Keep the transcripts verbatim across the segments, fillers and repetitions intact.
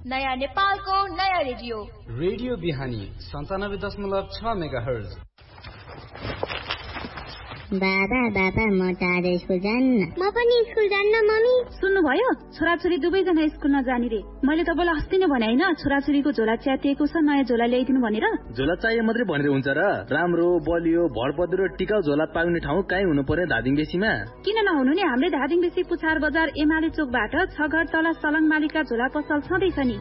नयाँ नेपालको नयाँ रेडियो रेडियो बिहानी सन्तानब्बे दशमलव छ मेगा हर्ज। बाबा बाबा म त आज स्कुल जान्न। म पनि स्कुल जान्न मम्मी। सुन्नुभयो, छोराछोरी दुवैजना स्कुल नजाने रे। मैले तपाईँलाई अस्ति नै भने होइन, छोराछोरीको झोला च्यातिएको छ, नयाँ झोला ल्याइदिनु भनेर। झोला चाहिए मात्रै भनेर हुन्छ र? राम्रो बलियो भरपद्रो टिकाउ झोला पाउने ठाउँ कहीँ हुनु पर्ने धादिङ बेसीमा? किन नहुनु नि, हाम्रै धादिङ बेसी पुछार बजार एमाले चोकबाट छ घर तल सलङ मालिका झोला पसल छँदैछ नि।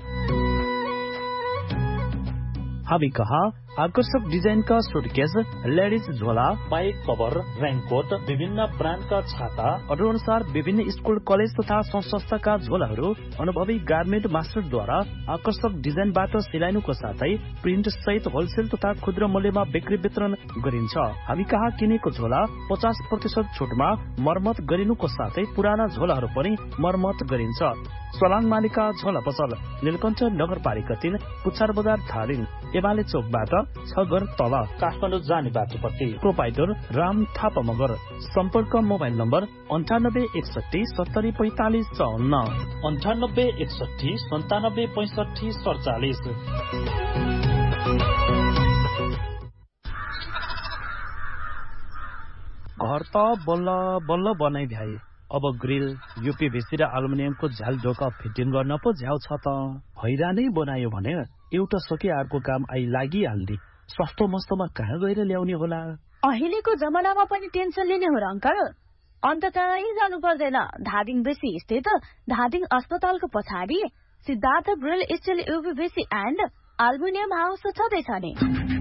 हामी कहाँ आकर्षक डिजाइन का सुटकेस, लेडीज झोला, बाइक कभर, रेनकोट, विभिन्न ब्रांड का छाता, अनुसार विभिन्न स्कूल कलेज तथा संस्थाका झोलाहरू अनुभवी गार्मेन्ट मास्टरद्वारा आकर्षक डिजाइनबाट सिलाइनुको साथै प्रिन्ट सहित होलसेल तथा खुद्रा मूल्यमा बिक्री वितरण गरिन्छ। हामी कहाँ किनेको झोला पचास प्रतिशत छुटमा मर्मत गरिनुको साथै पुराना झोलाहरू पनि मर्मत गरिन्छ। सलाङ मालिका झोला पसल, नीलकण्ठ नगरपालिका तीन, पुच्छार बजार धादिङ, एमाले चोकबाट छ घर तल, काठमाडौँ जाने बाटोपट्टि। प्रोपाइटर राम थापा मगर। सम्पर्क मोबाइल नम्बर अन्ठानब्बे एकसठी सत्तरी पैंतालिस चौन्न, अन्ठानब्बे एकसठी सन्तानब्बे पैंसठी सडचालिस। घर त बल्ल बल्ल बनाइ भ्याए, अब ग्रिल, यूपीभीसी र एल्युमिनियमको झ्याल ढोका फिटिङ गर्न पो झ्याउ छ त। हैरानै बनायो भने एउटा सके अर्को काम आई लागिहाल्ने। सस्तो मस्तोमा कहाँ गएर ल्याउने होला? अहिलेको जमानामा पनि टेन्सन लिने हो र अंकल? अन्त कहीँ जानु पर्दैन। धादिङ बेसी स्थित धादिङ अस्पतालको पछाडि Siddhartha grill still यूपीभीसी and aluminium house छँदैछ नि।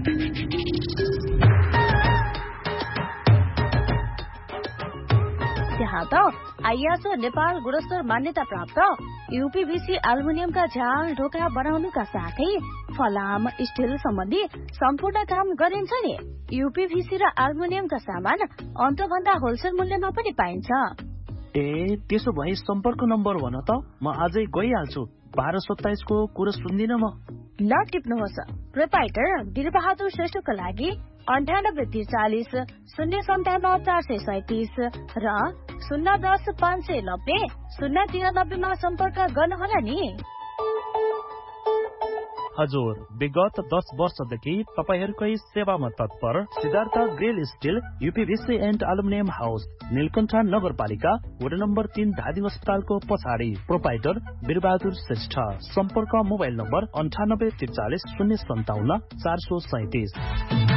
त्यहाँ त आइएसओ नेपाल गुणस्तर मान्यता प्राप्त यूपीभीसी एल्युमिनियमका झ्याल ढोका बनाउनुका साथै फलाम स्टिल सम्बन्धी सम्पूर्ण काम गरिन्छ नि। यूपीभीसी र एल्युमिनियमका सामान अन्तभन्दा होलसेल मूल्यमा पनि पाइन्छ। ए त्यसो भए सम्पर्क नम्बर भन त, म आजै गइहाल्छु। बाह्र सत्ताइस को कुरो सुन्दिन म। ल टिप्नुहोस्। प्रोपाइटर वीरबहादुर श्रेष्ठको लागि अन्ठानब्बे त्रिचालिस शून्य सन्ताउन्न चार सय सैतिस र शून्य दस पाँच सय नब्बे शून्य तिरानब्बेमा सम्पर्क गर्नुहोला नि। हजुर, विगत दस वर्षदेखि तपाईहरूकै सेवामा तत्पर Siddhartha grill still यूपीभीसी and aluminium house, Neelkanth नगरपालिका वडा नम्बर तीन, धादिङ अस्पतालको पछाडि। प्रोपाइटर वीरबहादुर श्रेष्ठ। सम्पर्क मोबाइल नम्बर अन्ठानब्बे त्रिचालिस शून्य सन्ताउन्न चार सय सैतिस।